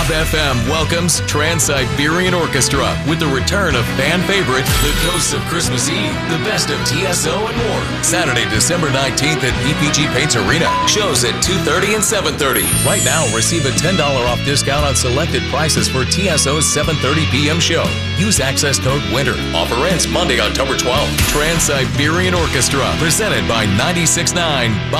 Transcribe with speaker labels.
Speaker 1: Love FM welcomes Trans-Siberian Orchestra with the return of fan favorite, The Ghosts of Christmas Eve, the best of TSO and more. Saturday, December 19th at PPG Paints Arena. Shows at 2:30 and 7:30. Right now, receive a $10 off discount on selected prices for TSO's 7:30 p.m. show. Use access code WINTER. Offer ends Monday, October 12th. Trans-Siberian Orchestra, presented by 96.9.